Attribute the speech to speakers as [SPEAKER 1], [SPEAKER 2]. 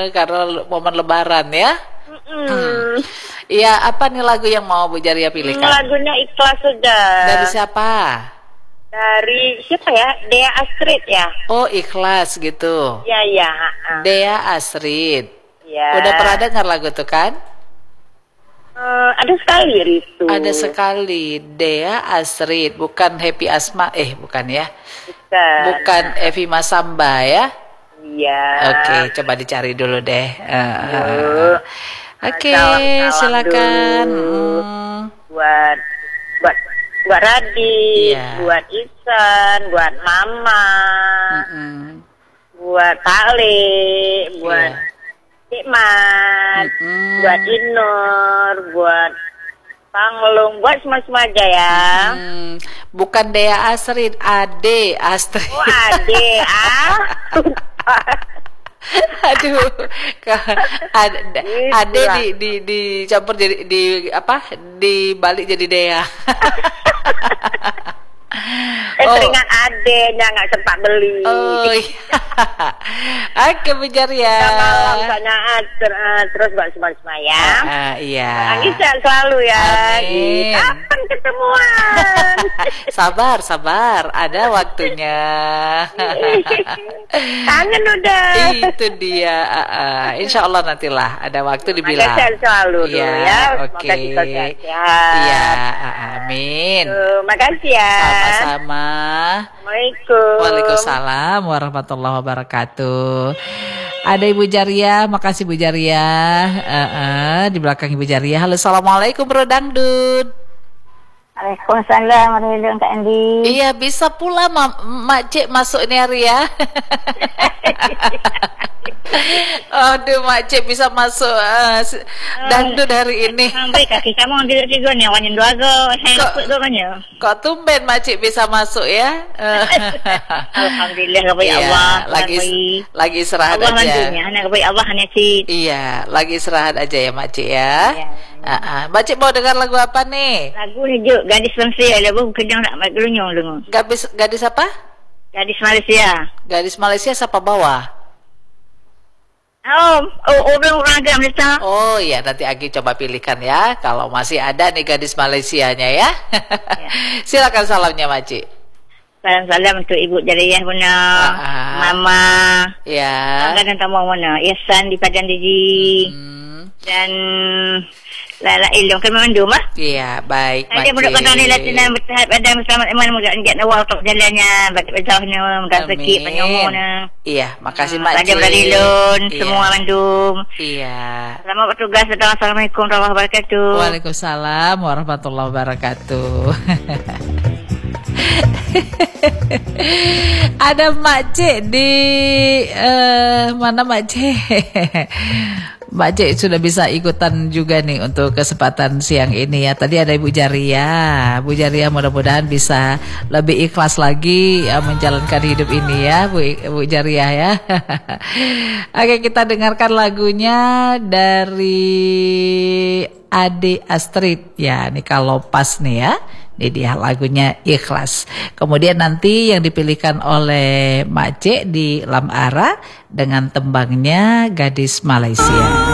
[SPEAKER 1] karena momen Lebaran ya. Iya, apa nih lagu yang mau Bu Jaria pilihkan?
[SPEAKER 2] Lagunya Ikhlas sudah.
[SPEAKER 1] Dari siapa?
[SPEAKER 2] Dari siapa ya? Dea Astrid ya.
[SPEAKER 1] Oh, Ikhlas gitu.
[SPEAKER 2] Iya.
[SPEAKER 1] Dea Astrid.
[SPEAKER 2] Ya.
[SPEAKER 1] Udah pernah dengar lagu tuh kan?
[SPEAKER 2] Ada sekali itu.
[SPEAKER 1] Ada sekali. Dea Astrid, bukan Happy Asma, bukan ya? Bukan Evi Masamba ya?
[SPEAKER 2] Iya.
[SPEAKER 1] Oke, coba dicari dulu deh. Oke, silakan.
[SPEAKER 2] Buat Radit, buat Ihsan, buat Mama, buat Tale, buat Hikmat, buat Inur, buat Panglung, buat semua aja ya.
[SPEAKER 1] Bukan Dea Astrid, Ade Astrid.
[SPEAKER 2] Oh, Ade,
[SPEAKER 1] Aduh, Ade dicampur jadi dibalik jadi Dea.
[SPEAKER 2] Seringan adenya nggak sempat beli.
[SPEAKER 1] Oh iya. Oke Bu Jaria.
[SPEAKER 2] Malam sana terus buat semua ya.
[SPEAKER 1] Iya.
[SPEAKER 2] Nangis selalu ya.
[SPEAKER 1] Amin.
[SPEAKER 2] Kapan ketemuan?
[SPEAKER 1] Sabar, ada waktunya.
[SPEAKER 2] Kangen udah.
[SPEAKER 1] Itu dia. Insya Allah nantilah ada waktu dibilang.
[SPEAKER 2] Sehat selalu ya.
[SPEAKER 1] Oke.
[SPEAKER 2] Semoga kita sehat.
[SPEAKER 1] Iya. Amin.
[SPEAKER 2] Makasih ya.
[SPEAKER 1] Sama-sama.
[SPEAKER 2] Assalamualaikum.
[SPEAKER 1] Waalaikumsalam warahmatullahi wabarakatuh. Ada Ibu Jaria, makasih Bu Jaria. Di belakang Ibu Jaria. Halo, assalamualaikum Bro Dangdut.
[SPEAKER 3] Waalaikumsalam warahmatullahi Kak Andi.
[SPEAKER 1] Iya, bisa pula Mak Cik masuk ini hari ya. Aduh, Mak Cik bisa masuk dangdut hari ini.
[SPEAKER 3] Sampai kaki kamu ambil tiga nih, wanyin dua go, saya ikut dua banyak.
[SPEAKER 1] Kok tumben Mak Cik bisa masuk ya?
[SPEAKER 3] Alhamdulillah, kepada Allah.
[SPEAKER 1] Lagi istirahat
[SPEAKER 3] Allah
[SPEAKER 1] aja.
[SPEAKER 3] Anak kepada Allah hanya sih.
[SPEAKER 1] Iya, lagi istirahat aja ya Mak Cik ya. Mak Cik mau dengar lagu apa nih?
[SPEAKER 3] Lagu ni je, Gadis Malaysia. Lagu kejang nak gelunyong dengar.
[SPEAKER 1] Gadis apa?
[SPEAKER 3] Gadis Malaysia.
[SPEAKER 1] Gadis Malaysia siapa bawa?
[SPEAKER 3] Orang agam Malaysia.
[SPEAKER 1] Oh iya, nanti Agi coba pilihkan ya. Kalau masih ada nih gadis Malaysianya ya. Silakan salamnya Mak Cik.
[SPEAKER 3] Salam untuk Ibu Jariyah mana, Mama.
[SPEAKER 1] Ya.
[SPEAKER 3] Dan tamu mana, Ihsan di Padang Diji. Dan Lala Ilong kan memandum ah.
[SPEAKER 1] Iya, baik Mak Cik.
[SPEAKER 3] Ada mudah-mudahan ni latihan bertahap ada selamat iman mudah enjak nawal tok jalannya bagi pejahnya mudah rezeki penyomona.
[SPEAKER 1] Iya, makasih Mak Cik.
[SPEAKER 3] Ada Belalilun semua mandum.
[SPEAKER 1] Iya.
[SPEAKER 3] Selamat bertugas. Assalamualaikum warahmatullahi wabarakatuh.
[SPEAKER 1] Waalaikumsalam warahmatullahi wabarakatuh. Ada Mak Cik di mana Mak Cik? Mbak Cik sudah bisa ikutan juga nih untuk kesempatan siang ini ya. Tadi ada Ibu Jaria. Bu Jaria mudah-mudahan bisa lebih ikhlas lagi menjalankan hidup ini ya Bu Jaria ya. Oke, kita dengarkan lagunya dari Ade Astrid. Ya, ini kalau pas nih ya. Ini dia lagunya Ikhlas. Kemudian nanti yang dipilihkan oleh Mak Cik di Lam Ara dengan tembangnya Gadis Malaysia.